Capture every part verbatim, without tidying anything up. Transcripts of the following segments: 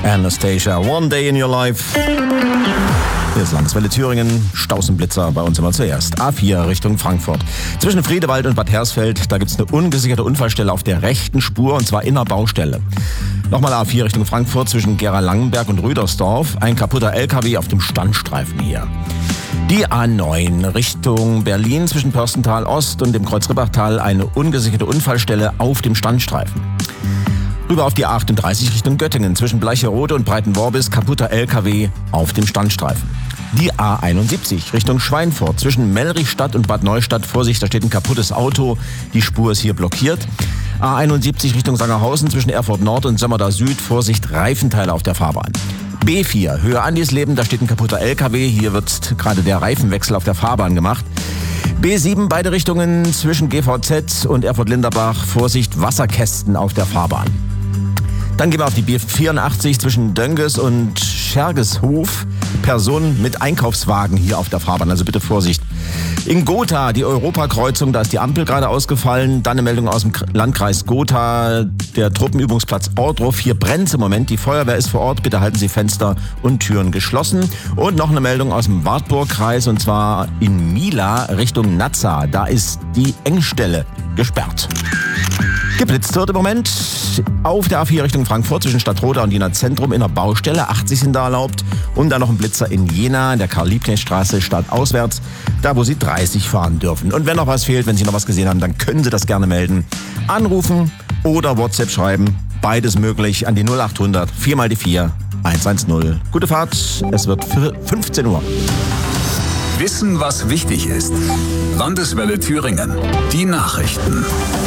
Anastasia, One Day in Your Life. Hier ist Landeswelle Thüringen, Staus und Blitzer bei uns immer zuerst. A vier Richtung Frankfurt. Zwischen Friedewald und Bad Hersfeld, da gibt es eine ungesicherte Unfallstelle auf der rechten Spur, und zwar in der Baustelle. Nochmal A vier Richtung Frankfurt zwischen Gera-Langenberg und Rüdersdorf. Ein kaputter L K W auf dem Standstreifen hier. Die A neun Richtung Berlin zwischen Pörstental Ost und dem Kreuz Rippachtal, eine ungesicherte Unfallstelle auf dem Standstreifen. Rüber auf die A achtunddreißig Richtung Göttingen zwischen Bleicherode und Breitenworbis, kaputter L K W auf dem Standstreifen. Die A einundsiebzig Richtung Schweinfurt zwischen Mellrichstadt und Bad Neustadt, Vorsicht, da steht ein kaputtes Auto, die Spur ist hier blockiert. A einundsiebzig Richtung Sangerhausen zwischen Erfurt Nord und Sömmerda Süd, Vorsicht, Reifenteile auf der Fahrbahn. B vier Höhe Andisleben, da steht ein kaputter L K W, hier wird gerade der Reifenwechsel auf der Fahrbahn gemacht. B sieben, beide Richtungen zwischen G V Z und Erfurt-Linderbach, Vorsicht, Wasserkästen auf der Fahrbahn. Dann gehen wir auf die B vierundachtzig zwischen Dönges und Schergeshof. Personen mit Einkaufswagen hier auf der Fahrbahn, also bitte Vorsicht. In Gotha, die Europakreuzung, da ist die Ampel gerade ausgefallen. Dann eine Meldung aus dem Landkreis Gotha, der Truppenübungsplatz Ohrdruf. Hier brennt es im Moment, die Feuerwehr ist vor Ort, bitte halten Sie Fenster und Türen geschlossen. Und noch eine Meldung aus dem Wartburgkreis, und zwar in Mila Richtung Nazza. Da ist die Engstelle gesperrt. Geblitzt wird im Moment auf der A vier Richtung Frankfurt zwischen Stadtroda und Jena Zentrum in der Baustelle. achtzig sind da erlaubt. Und dann noch ein Blitzer in Jena, in der Karl-Liebknecht-Straße, stadtauswärts, da wo Sie dreißig fahren dürfen. Und wenn noch was fehlt, wenn Sie noch was gesehen haben, dann können Sie das gerne melden. Anrufen oder WhatsApp schreiben. Beides möglich an die null achthundert vier mal die vier hundertzehn. Gute Fahrt, es wird fünfzehn Uhr. Wissen, was wichtig ist. Landeswelle Thüringen. Die Nachrichten.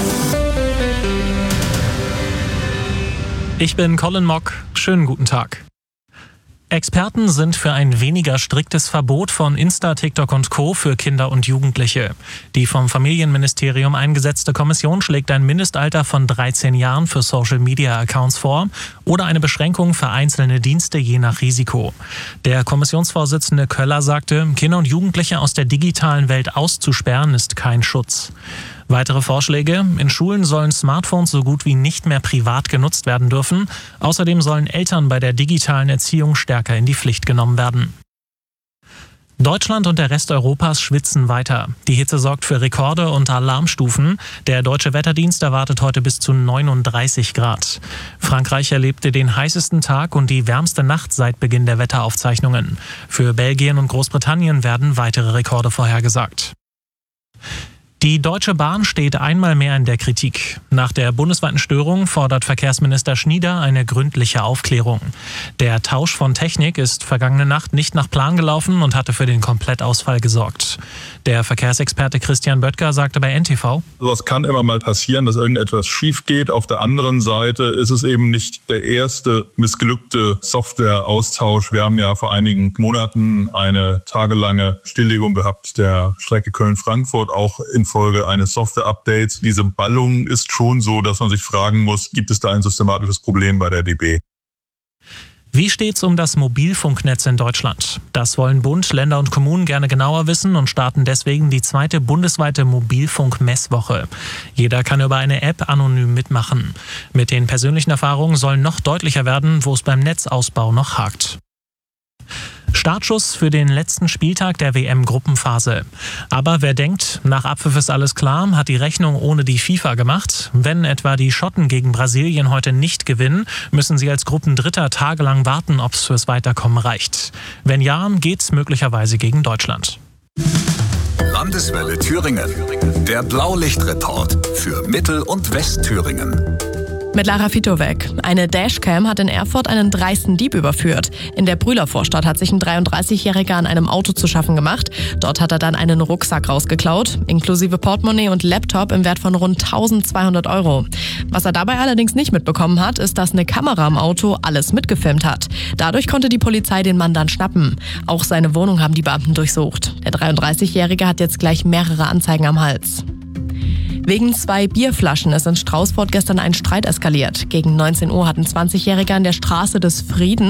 Ich bin Colin Mock. Schönen guten Tag. Experten sind für ein weniger striktes Verbot von Insta, TikTok und Co. für Kinder und Jugendliche. Die vom Familienministerium eingesetzte Kommission schlägt ein Mindestalter von dreizehn Jahren für Social-Media-Accounts vor oder eine Beschränkung für einzelne Dienste je nach Risiko. Der Kommissionsvorsitzende Köller sagte, Kinder und Jugendliche aus der digitalen Welt auszusperren ist kein Schutz. Weitere Vorschläge: In Schulen sollen Smartphones so gut wie nicht mehr privat genutzt werden dürfen. Außerdem sollen Eltern bei der digitalen Erziehung stärker in die Pflicht genommen werden. Deutschland und der Rest Europas schwitzen weiter. Die Hitze sorgt für Rekorde und Alarmstufen. Der Deutsche Wetterdienst erwartet heute bis zu neununddreißig Grad. Frankreich erlebte den heißesten Tag und die wärmste Nacht seit Beginn der Wetteraufzeichnungen. Für Belgien und Großbritannien werden weitere Rekorde vorhergesagt. Die Deutsche Bahn steht einmal mehr in der Kritik. Nach der bundesweiten Störung fordert Verkehrsminister Schnieder eine gründliche Aufklärung. Der Tausch von Technik ist vergangene Nacht nicht nach Plan gelaufen und hatte für den Komplettausfall gesorgt. Der Verkehrsexperte Christian Böttger sagte bei N T V: Sowas kann immer mal passieren, dass irgendetwas schief geht. Auf der anderen Seite ist es eben nicht der erste missglückte Softwareaustausch. Wir haben ja vor einigen Monaten eine tagelange Stilllegung gehabt der Strecke Köln-Frankfurt, auch in Folge eines Software-Updates. Diese Ballung ist schon so, dass man sich fragen muss, gibt es da ein systematisches Problem bei der D B? Wie steht's um das Mobilfunknetz in Deutschland? Das wollen Bund, Länder und Kommunen gerne genauer wissen und starten deswegen die zweite bundesweite Mobilfunk-Messwoche. Jeder kann über eine App anonym mitmachen. Mit den persönlichen Erfahrungen soll noch deutlicher werden, wo es beim Netzausbau noch hakt. Startschuss für den letzten Spieltag der W M-Gruppenphase. Aber wer denkt, nach Abpfiff ist alles klar, hat die Rechnung ohne die FIFA gemacht. Wenn etwa die Schotten gegen Brasilien heute nicht gewinnen, müssen sie als Gruppendritter tagelang warten, ob es fürs Weiterkommen reicht. Wenn ja, geht's möglicherweise gegen Deutschland. Landeswelle Thüringen. Der Blaulichtreport für Mittel- und Westthüringen. Mit Lara Fitowek. Eine Dashcam hat in Erfurt einen dreisten Dieb überführt. In der Brühler Vorstadt hat sich ein dreiunddreißigjähriger an einem Auto zu schaffen gemacht. Dort hat er dann einen Rucksack rausgeklaut, inklusive Portemonnaie und Laptop im Wert von rund eintausendzweihundert Euro. Was er dabei allerdings nicht mitbekommen hat, ist, dass eine Kamera im Auto alles mitgefilmt hat. Dadurch konnte die Polizei den Mann dann schnappen. Auch seine Wohnung haben die Beamten durchsucht. Der dreiunddreißigjährige hat jetzt gleich mehrere Anzeigen am Hals. Wegen zwei Bierflaschen ist in Straußfurt gestern ein Streit eskaliert. Gegen neunzehn Uhr hat ein zwanzigjähriger an der Straße des Friedens